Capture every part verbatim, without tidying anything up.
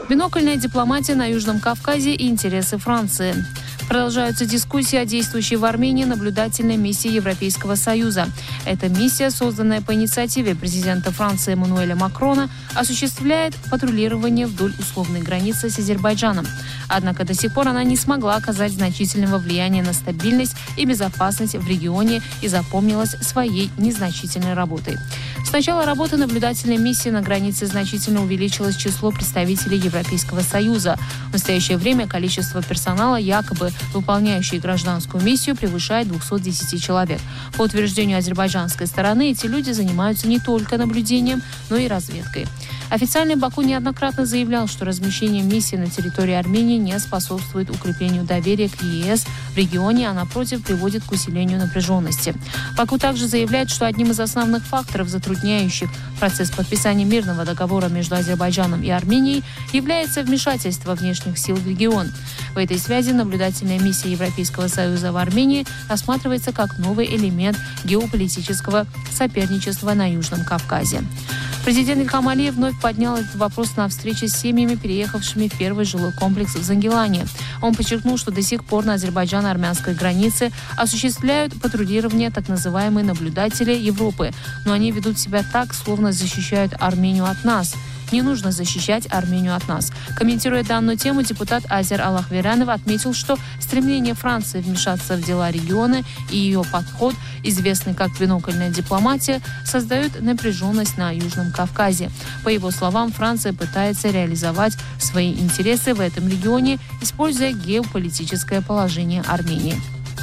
Бинокльная дипломатия на Южном Кавказе и интересы Франции. Продолжаются дискуссии о действующей в Армении наблюдательной миссии Европейского Союза. Эта миссия, созданная по инициативе президента Франции Эммануэля Макрона, осуществляет патрулирование вдоль условной границы с Азербайджаном. Однако до сих пор она не смогла оказать значительного влияния на стабильность и безопасность в регионе и запомнилась своей незначительной работой. С начала работы наблюдательной миссии на границе значительно увеличилось число представителей Европейского Союза. В настоящее время количество персонала, якобы выполняющий гражданскую миссию, превышает двести десять человек. По утверждению азербайджанской стороны, эти люди занимаются не только наблюдением, но и разведкой. Официальный Баку неоднократно заявлял, что размещение миссии на территории Армении не способствует укреплению доверия к ЕС в регионе, а напротив приводит к усилению напряженности. Баку также заявляет, что одним из основных факторов, затрудняющих процесс подписания мирного договора между Азербайджаном и Арменией, является вмешательство внешних сил в регион. В этой связи наблюдательная миссия Европейского Союза в Армении рассматривается как новый элемент геополитического соперничества на Южном Кавказе. Президент Ильхам Алиев вновь поднял этот вопрос на встрече с семьями, переехавшими в первый жилой комплекс в Зангилане. Он подчеркнул, что до сих пор на азербайджано-армянской границе осуществляют патрулирование так называемые наблюдатели Европы, но они ведут себя так, словно защищают Армению от нас. Не нужно защищать Армению от нас. Комментируя данную тему, депутат Азер Аллахверянов отметил, что стремление Франции вмешаться в дела региона и ее подход, известный как бинокльная дипломатия, создают напряженность на Южном Кавказе. По его словам, Франция пытается реализовать свои интересы в этом регионе, используя геополитическое положение Армении.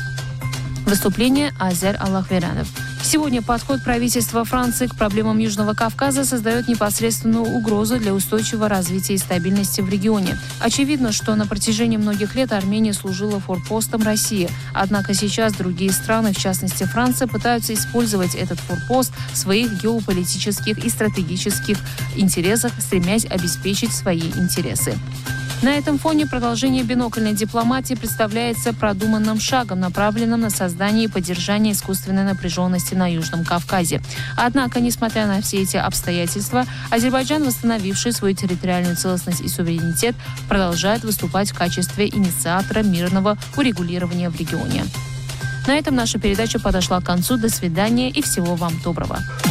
Выступление Азер Аллахверянов. Сегодня подход правительства Франции к проблемам Южного Кавказа создает непосредственную угрозу для устойчивого развития и стабильности в регионе. Очевидно, что на протяжении многих лет Армения служила форпостом России. Однако сейчас другие страны, в частности Франция, пытаются использовать этот форпост в своих геополитических и стратегических интересах, стремясь обеспечить свои интересы. На этом фоне продолжение бинокльной дипломатии представляется продуманным шагом, направленным на создание и поддержание искусственной напряженности на Южном Кавказе. Однако, несмотря на все эти обстоятельства, Азербайджан, восстановивший свою территориальную целостность и суверенитет, продолжает выступать в качестве инициатора мирного урегулирования в регионе. На этом наша передача подошла к концу. До свидания и всего вам доброго.